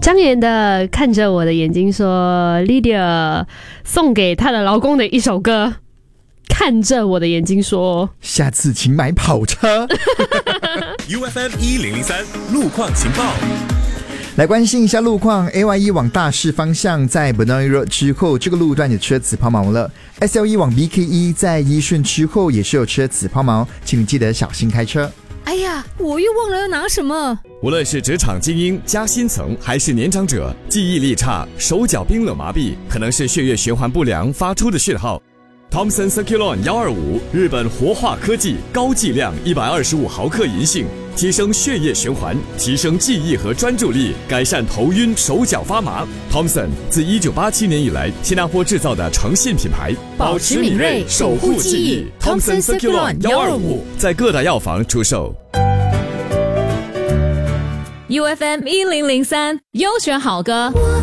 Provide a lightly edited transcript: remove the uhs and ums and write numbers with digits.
张妍的看着我的眼睛说 Lydia 送给她的老公的一首歌，看着我的眼睛说下次请买跑车。 UFM 1003路况情报。 来关心一下路况 ，AY1 往大市方向在 Benoi Road 之后，这个路段有车子抛锚了。SL1 往 BK1 在一顺之后也是有车子抛锚，请你记得小心开车。 哎呀，我又忘了要拿什么。 无论是职场精英、加薪层，还是年长者，记忆力差、手脚冰冷麻痹，可能是血液循环不良发出的讯号。Thomson Circulon 125，日本活化科技，高剂量125毫克银杏，提升血液循环，提升记忆和专注力，改善头晕、手脚发麻。Thomson 自1987年以来，新加坡制造的诚信品牌， 保持敏锐，守护记忆。Thomson Circulon 125 在各大药房出售。 UFM 1003优选好歌。